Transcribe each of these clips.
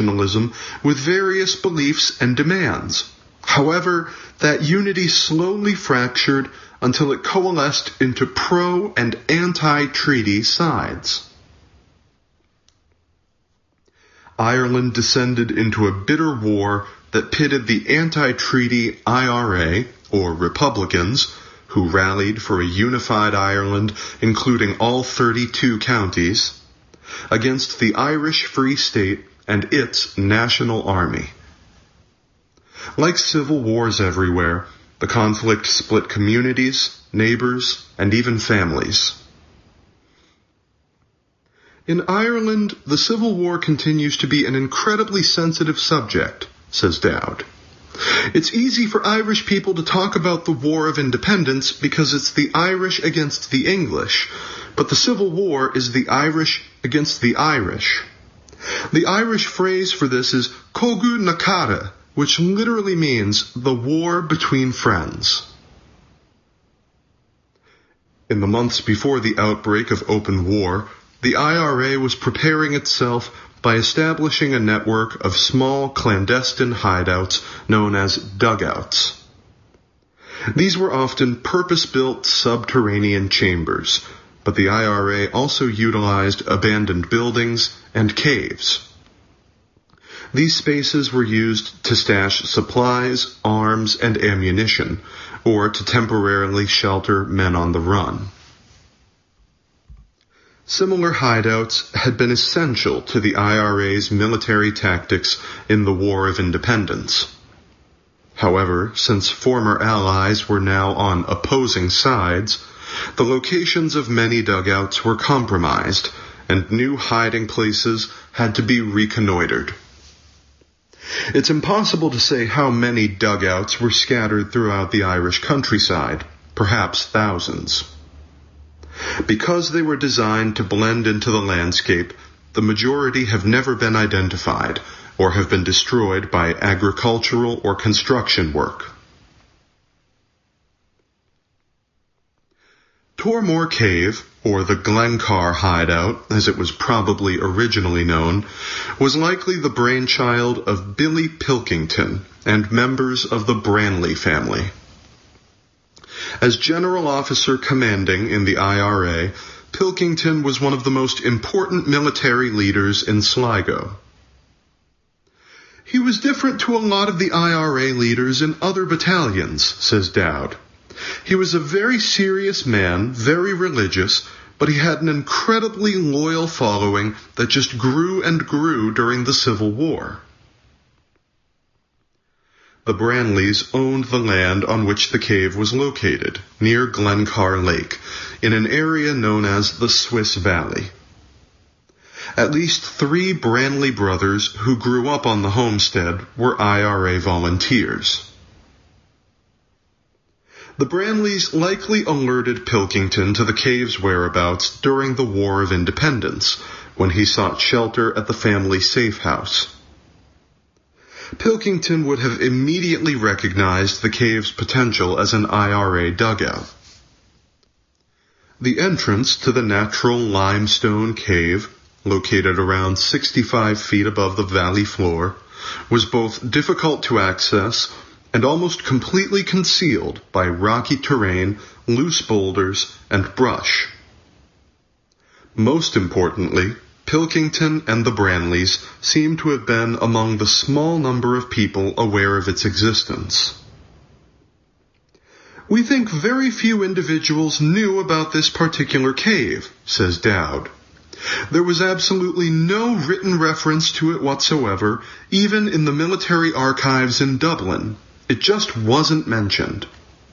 nationalism with various beliefs and demands. However, that unity slowly fractured until it coalesced into pro- and anti-treaty sides. Ireland descended into a bitter war that pitted the anti-treaty IRA, or Republicans, who rallied for a unified Ireland including all 32 counties, against the Irish Free State and its National Army. Like civil wars everywhere, the conflict split communities, neighbors, and even families. In Ireland, the Civil War continues to be an incredibly sensitive subject, says Dowd. It's easy for Irish people to talk about the War of Independence because it's the Irish against the English, but the Civil War is the Irish against the Irish. The Irish phrase for this is Cógu na Cara, which literally means the war between friends. In the months before the outbreak of open war, the IRA was preparing itself by establishing a network of small clandestine hideouts known as dugouts. These were often purpose-built subterranean chambers, but the IRA also utilized abandoned buildings and caves. These spaces were used to stash supplies, arms, and ammunition, or to temporarily shelter men on the run. Similar hideouts had been essential to the IRA's military tactics in the War of Independence. However, since former allies were now on opposing sides, the locations of many dugouts were compromised, and new hiding places had to be reconnoitered. It's impossible to say how many dugouts were scattered throughout the Irish countryside, perhaps thousands. Because they were designed to blend into the landscape, the majority have never been identified or have been destroyed by agricultural or construction work. Tormore Cave, or the Glencar Hideout, as it was probably originally known, was likely the brainchild of Billy Pilkington and members of the Branly family. As General Officer Commanding in the IRA, Pilkington was one of the most important military leaders in Sligo. He was different to a lot of the IRA leaders in other battalions, says Dowd. He was a very serious man, very religious, but he had an incredibly loyal following that just grew and grew during the Civil War. The Branleys owned the land on which the cave was located, near Glencar Lake, in an area known as the Swiss Valley. At least 3 Branly brothers who grew up on the homestead were IRA volunteers. The Branleys likely alerted Pilkington to the cave's whereabouts during the War of Independence, when he sought shelter at the family safe house. Pilkington would have immediately recognized the cave's potential as an IRA dugout. The entrance to the natural limestone cave, located around 65 feet above the valley floor, was both difficult to access and almost completely concealed by rocky terrain, loose boulders, and brush. Most importantly, Pilkington and the Branleys seem to have been among the small number of people aware of its existence. We think very few individuals knew about this particular cave, says Dowd. There was absolutely no written reference to it whatsoever, even in the military archives in Dublin. It just wasn't mentioned.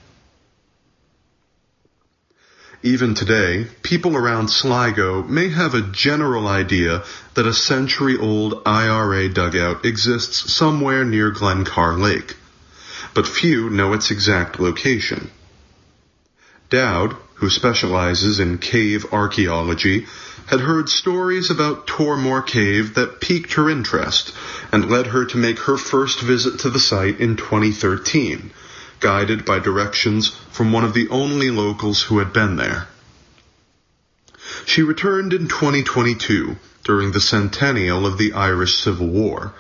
Even today, people around Sligo may have a general idea that a century-old IRA dugout exists somewhere near Glencar Lake, but few know its exact location. Dowd, who specializes in cave archaeology, had heard stories about Tormore Cave that piqued her interest and led her to make her first visit to the site in 2013, guided by directions from one of the only locals who had been there. She returned in 2022 during the centennial of the Irish Civil War,